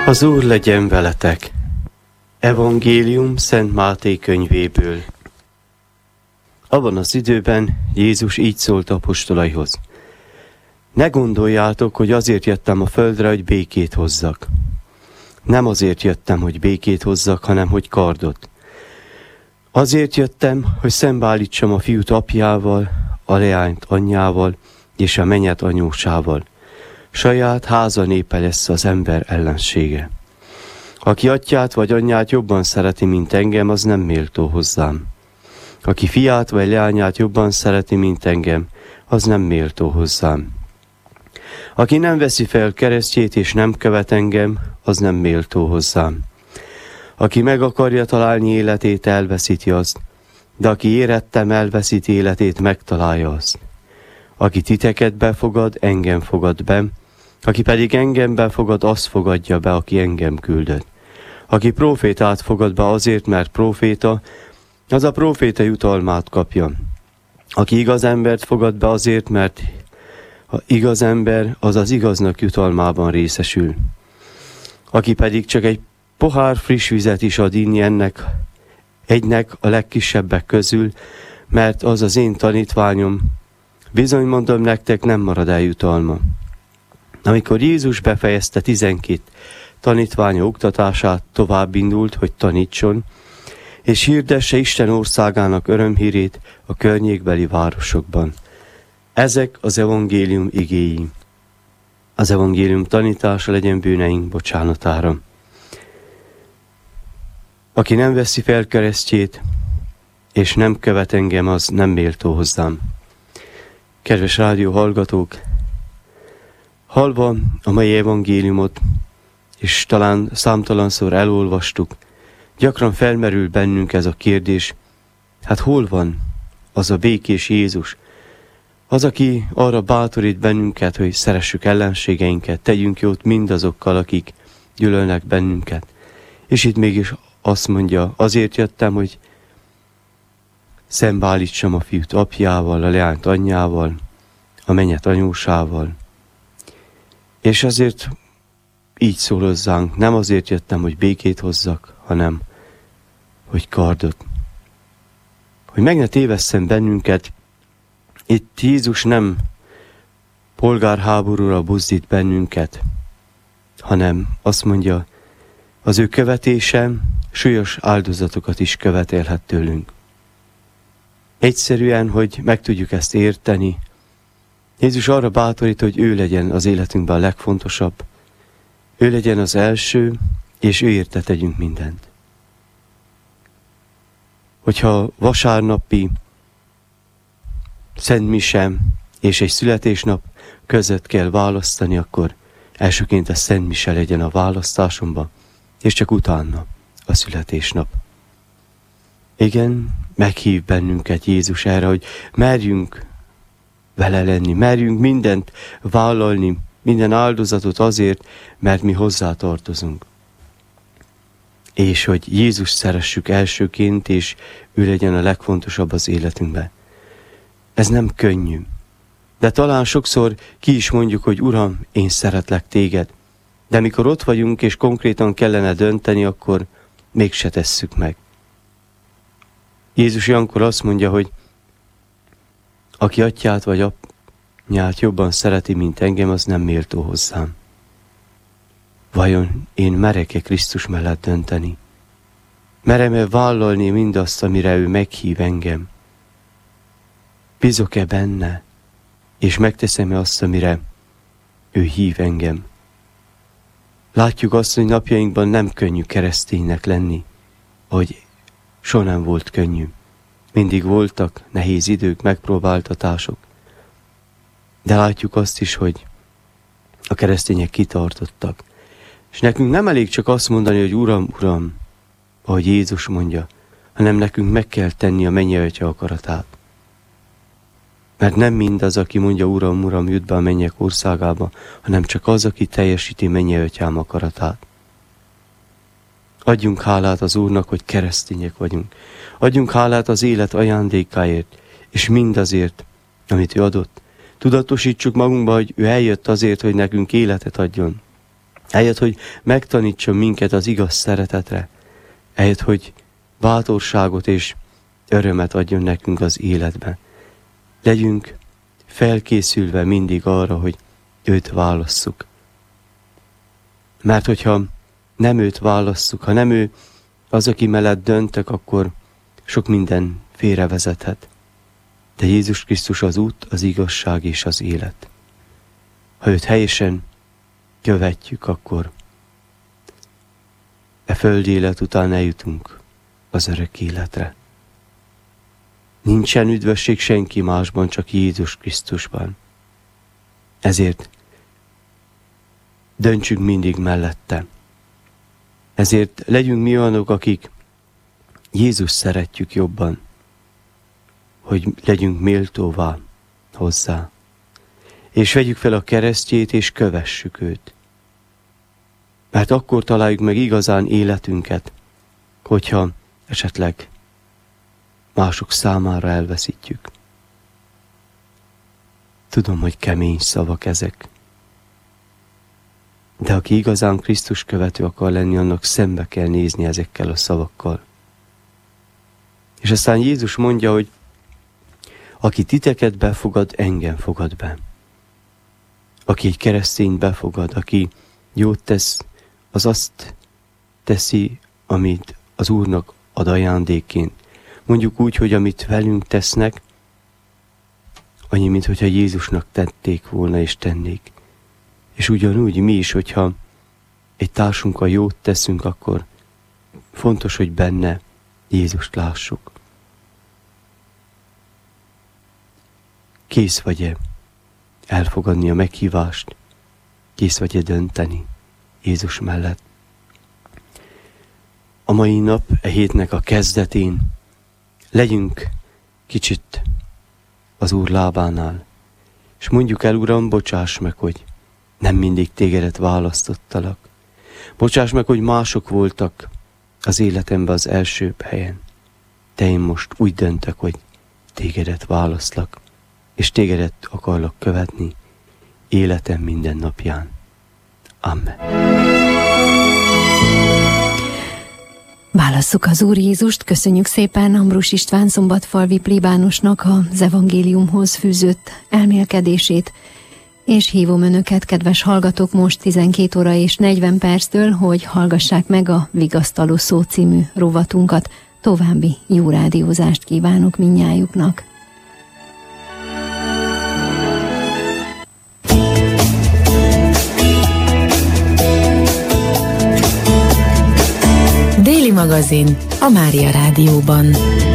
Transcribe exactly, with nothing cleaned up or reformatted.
Az Úr legyen veletek! Evangélium Szent Máté könyvéből. Abban az időben Jézus így szólt apostolaihoz: Ne gondoljátok, hogy azért jöttem a földre, hogy békét hozzak. Nem azért jöttem, hogy békét hozzak, hanem hogy kardot. Azért jöttem, hogy szembeállítsam a fiút apjával, a leányt anyjával és a mennyet anyósával. Saját háza népe lesz az ember ellensége. Aki atyát vagy anyját jobban szereti, mint engem, az nem méltó hozzám. Aki fiát vagy leányát jobban szereti, mint engem, az nem méltó hozzám. Aki nem veszi fel keresztjét és nem követ engem, az nem méltó hozzám. Aki meg akarja találni életét, elveszíti azt, de aki érettem, elveszíti életét, megtalálja azt. Aki titeket befogad, engem fogad be, aki pedig engem befogad, azt fogadja be, aki engem küldött. Aki prófétát fogad be azért, mert próféta, az a próféta jutalmát kapja. Aki igaz embert fogad be azért, mert a igaz ember, az az igaznak jutalmában részesül. Aki pedig csak egy pohár friss vizet is ad inni ennek, egynek a legkisebbek közül, mert az az én tanítványom, bizony mondom nektek, nem marad el jutalma. Amikor Jézus befejezte tizenkét tanítványa oktatását, tovább indult, hogy tanítson, és hirdesse Isten országának örömhírét a környékbeli városokban. Ezek az evangélium igéi. Az evangélium tanítása legyen bűneink bocsánatára. Aki nem veszi fel keresztjét, és nem követ engem, az nem méltó hozzám. Kedves rádió hallgatók, hallva a mai evangéliumot, és talán számtalanszor elolvastuk, gyakran felmerül bennünk ez a kérdés: hát hol van az a békés Jézus, az, aki arra bátorít bennünket, hogy szeressük ellenségeinket, tegyünk jót mindazokkal, akik gyűlölnek bennünket. És itt mégis azt mondja: azért jöttem, hogy szembeállítsam a fiút apjával, a leányt anyjával, a mennyet anyósával. És azért így szól hozzánk: nem azért jöttem, hogy békét hozzak, hanem hogy kardot. Hogy meg ne tévesszem bennünket, itt Jézus nem polgárháborúra buzdít bennünket, hanem azt mondja, az ő követése súlyos áldozatokat is követelhet tőlünk. Egyszerűen, hogy meg tudjuk ezt érteni, Jézus arra bátorít, hogy ő legyen az életünkben a legfontosabb, ő legyen az első, és ő érte tegyünk mindent. Hogyha vasárnapi szentmise és egy születésnap között kell választani, akkor elsőként a szentmise legyen a választásomban, és csak utána a születésnap. Igen, meghív bennünket Jézus erre, hogy merjünk vele lenni, merjünk mindent vállalni, minden áldozatot azért, mert mi hozzá tartozunk. És hogy Jézus szeressük elsőként, és ő legyen a legfontosabb az életünkben. Ez nem könnyű. De talán sokszor ki is mondjuk, hogy Uram, én szeretlek téged. De mikor ott vagyunk, és konkrétan kellene dönteni, akkor mégse tesszük meg. Jézus ilyenkor azt mondja, hogy aki atyát vagy apját jobban szereti, mint engem, az nem méltó hozzám. Vajon én merek-e Krisztus mellett dönteni? Merem-e vállalni mindazt, amire ő meghív engem? Bízok-e benne, és megteszem-e azt, amire ő hív engem? Látjuk azt, hogy napjainkban nem könnyű kereszténynek lenni, hogy soha nem volt könnyű. Mindig voltak nehéz idők, megpróbáltatások. De látjuk azt is, hogy a keresztények kitartottak. És nekünk nem elég csak azt mondani, hogy Uram, Uram, ahogy Jézus mondja, hanem nekünk meg kell tenni a mennyei Atya akaratát. Mert nem mindaz, aki mondja Uram, Uram, jut be a mennyek országába, hanem csak az, aki teljesíti mennyei Atyám akaratát. Adjunk hálát az Úrnak, hogy keresztények vagyunk. Adjunk hálát az élet ajándékáért, és mindazért, amit ő adott. Tudatosítsuk magunkba, hogy ő eljött azért, hogy nekünk életet adjon. Eljött, hogy megtanítson minket az igaz szeretetre. Eljött, hogy bátorságot és örömet adjon nekünk az életben. Legyünk felkészülve mindig arra, hogy őt válasszuk. Mert hogyha nem őt válasszuk, ha nem ő az, aki mellett döntök, akkor sok minden félrevezethet. De Jézus Krisztus az út, az igazság és az élet. Ha őt helyesen követjük, akkor e földi élet után eljutunk az örök életre. Nincsen üdvösség senki másban, csak Jézus Krisztusban. Ezért döntsünk mindig mellette. Ezért legyünk mi olyanok, akik Jézus szeretjük jobban, hogy legyünk méltóvá hozzá. És vegyük fel a keresztjét, és kövessük őt. Mert akkor találjuk meg igazán életünket, hogyha esetleg mások számára elveszítjük. Tudom, hogy kemény szavak ezek. De aki igazán Krisztus követő akar lenni, annak szembe kell nézni ezekkel a szavakkal. És aztán Jézus mondja, hogy aki titeket befogad, engem fogad be. Aki egy keresztényt befogad, aki jót tesz, az azt teszi, amit az Úrnak ad ajándékként. Mondjuk úgy, hogy amit velünk tesznek, annyi, mint hogyha Jézusnak tették volna és tennék. És ugyanúgy mi is, hogyha egy társunkkal jót teszünk, akkor fontos, hogy benne Jézust lássuk. Kész vagy-e elfogadni a meghívást? Kész vagy-e dönteni Jézus mellett? A mai nap, e hétnek a kezdetén legyünk kicsit az Úr lábánál, és mondjuk el, Uram, bocsáss meg, hogy nem mindig tégedet választottalak. Bocsáss meg, hogy mások voltak az életemben az elsőbb helyen. De én most úgy döntök, hogy tégedet választlak, és tégedet akarlak követni életem minden napján. Amen. Válasszuk az Úr Jézust, köszönjük szépen Ambrus István szombatfalvi plébánosnak az evangéliumhoz fűzött elmélkedését, és hívom önöket, kedves hallgatók, most tizenkét óra és negyven perctől, hogy hallgassák meg a Vigasztaló szó című rovatunkat. További jó rádiózást kívánok mindnyájuknak. Déli magazin a Mária Rádióban.